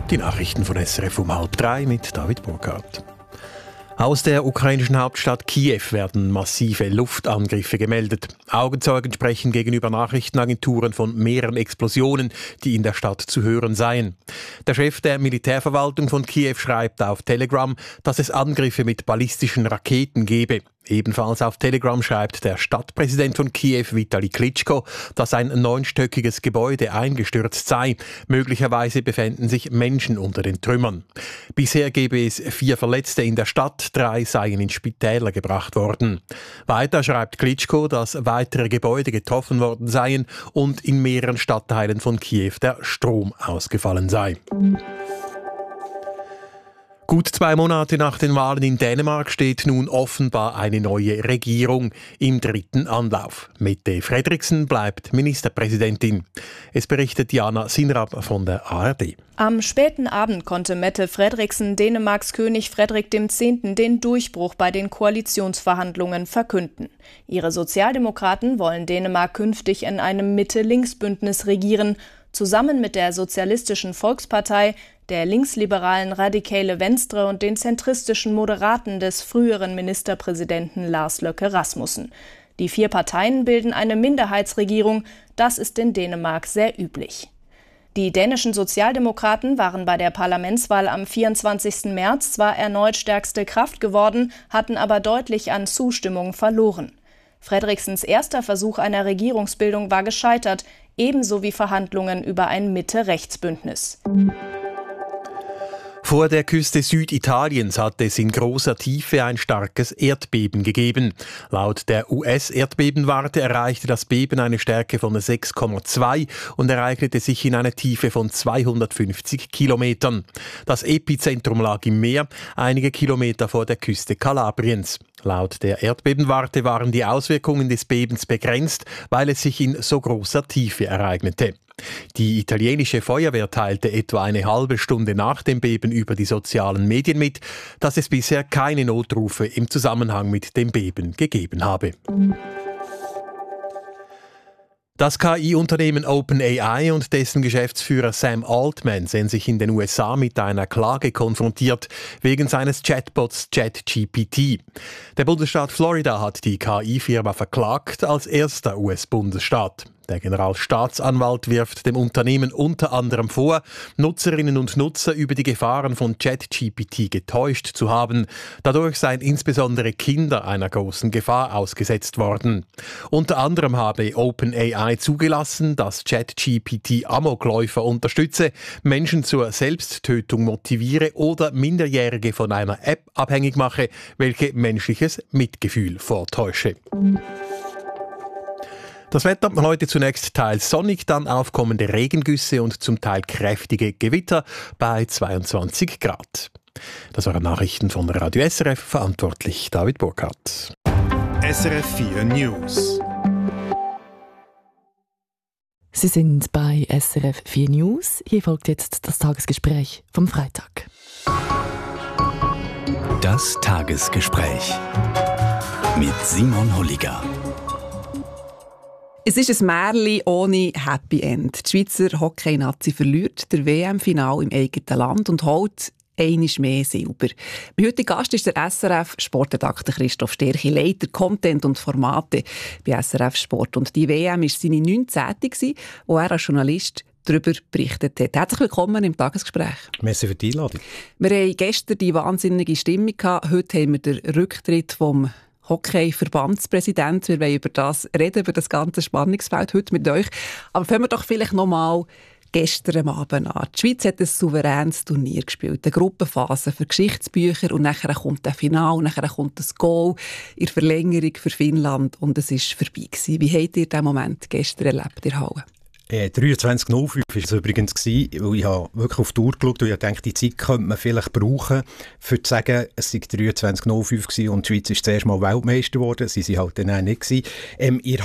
Die Nachrichten von SRF um 2:30 mit David Burkhardt. Aus der ukrainischen Hauptstadt Kiew werden massive Luftangriffe gemeldet. Augenzeugen sprechen gegenüber Nachrichtenagenturen von mehreren Explosionen, die in der Stadt zu hören seien. Der Chef der Militärverwaltung von Kiew schreibt auf Telegram, dass es Angriffe mit ballistischen Raketen gebe. Ebenfalls auf Telegram schreibt der Stadtpräsident von Kiew, Vitali Klitschko, dass ein 9-stöckiges Gebäude eingestürzt sei. Möglicherweise befänden sich Menschen unter den Trümmern. Bisher gebe es 4 Verletzte in der Stadt, 3 seien in Spitäler gebracht worden. Weiter schreibt Klitschko, dass weitere Gebäude getroffen worden seien und in mehreren Stadtteilen von Kiew der Strom ausgefallen sei. Gut 2 Monate nach den Wahlen in Dänemark steht nun offenbar eine neue Regierung im 3. Anlauf. Mette Frederiksen bleibt Ministerpräsidentin. Es berichtet Jana Sinrab von der ARD. Am späten Abend konnte Mette Frederiksen Dänemarks König Frederik X. den Durchbruch bei den Koalitionsverhandlungen verkünden. Ihre Sozialdemokraten wollen Dänemark künftig in einem Mitte-Links-Bündnis regieren, zusammen mit der Sozialistischen Volkspartei, der linksliberalen Radikale Venstre und den zentristischen Moderaten des früheren Ministerpräsidenten Lars Løkke Rasmussen. Die 4 Parteien bilden eine Minderheitsregierung, das ist in Dänemark sehr üblich. Die dänischen Sozialdemokraten waren bei der Parlamentswahl am 24. März zwar erneut stärkste Kraft geworden, hatten aber deutlich an Zustimmung verloren. Frederiksens erster Versuch einer Regierungsbildung war gescheitert, ebenso wie Verhandlungen über ein Mitte-Rechts-Bündnis. Vor der Küste Süditaliens hat es in großer Tiefe ein starkes Erdbeben gegeben. Laut der US-Erdbebenwarte erreichte das Beben eine Stärke von 6,2 und ereignete sich in einer Tiefe von 250 Kilometern. Das Epizentrum lag im Meer, einige Kilometer vor der Küste Kalabriens. Laut der Erdbebenwarte waren die Auswirkungen des Bebens begrenzt, weil es sich in so großer Tiefe ereignete. Die italienische Feuerwehr teilte etwa eine halbe Stunde nach dem Beben über die sozialen Medien mit, dass es bisher keine Notrufe im Zusammenhang mit dem Beben gegeben habe. Das KI-Unternehmen OpenAI und dessen Geschäftsführer Sam Altman sehen sich in den USA mit einer Klage konfrontiert wegen seines Chatbots ChatGPT. Der Bundesstaat Florida hat die KI-Firma verklagt als erster US-Bundesstaat. Der Generalstaatsanwalt wirft dem Unternehmen unter anderem vor, Nutzerinnen und Nutzer über die Gefahren von ChatGPT getäuscht zu haben. Dadurch seien insbesondere Kinder einer großen Gefahr ausgesetzt worden. Unter anderem habe OpenAI zugelassen, dass ChatGPT Amokläufer unterstütze, Menschen zur Selbsttötung motiviere oder Minderjährige von einer App abhängig mache, welche menschliches Mitgefühl vortäusche. Das Wetter heute zunächst teils sonnig, dann aufkommende Regengüsse und zum Teil kräftige Gewitter bei 22 Grad. Das waren Nachrichten von Radio SRF, verantwortlich David Burkhardt. SRF 4 News. Sie sind bei SRF 4 News. Hier folgt jetzt das Tagesgespräch vom Freitag. Das Tagesgespräch mit Simon Holliger. Es ist ein Märchen ohne Happy End. Die Schweizer Hockey-Nazi verliert der WM-Final im eigenen Land und holt einmal mehr Silber. Mein heutiger Gast ist der SRF-Sportredakteur Christoph Sterchi, Leiter Content und Formate bei SRF Sport. Und die WM war seine 19., wo er als Journalist darüber berichtet hat. Herzlich willkommen im Tagesgespräch. Merci für die Einladung. Wir hatten gestern die wahnsinnige Stimmung gehabt. Heute haben wir den Rücktritt vom Hockey-Verbandspräsident. Wir wollen über das reden, über das ganze Spannungsfeld heute mit euch. Aber fangen wir doch vielleicht noch mal gestern Abend an. Die Schweiz hat ein souveränes Turnier gespielt, eine Gruppenphase für Geschichtsbücher und nachher kommt ein Finale, nachher kommt das Goal in der Verlängerung für Finnland und es war vorbei gewesen. Wie habt ihr diesen Moment gestern erlebt in der Halle? 23.05 war es übrigens, weil ich habe wirklich auf die Uhr geschaut und ich dachte, die Zeit könnte man vielleicht brauchen, für zu sagen, es sei 23.05 und die Schweiz ist zuerst mal Weltmeister geworden. Sie waren halt dann auch nicht gewesen.